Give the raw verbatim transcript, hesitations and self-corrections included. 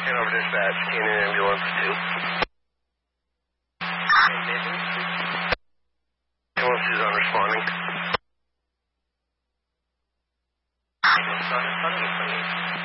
And over dispatch, Canyon Ambulance two. Ambulance is unresponding.